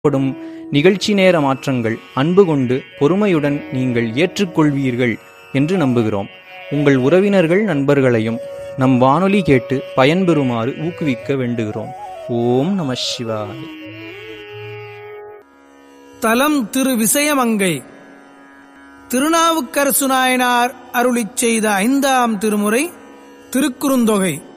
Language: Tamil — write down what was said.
படும் நிகழ்ச்சி நேர மாற்றங்கள் அன்பு கொண்டு பொறுமையுடன் நீங்கள் ஏற்றுக்கொள்வீர்கள் என்று நம்புகிறோம். உங்கள் உறவினர்கள் நண்பர்களையும் நம் வானொலி கேட்டு பயன்பெறுமாறு ஊக்குவிக்க வேண்டுகிறோம். ஓம் நம சிவாய. தலம் திரு விசயமங்கை. திருநாவுக்கரசு நாயனார் அருளிச் செய்த 5ஆம் திருமுறை திருக்குறுந்தொகை.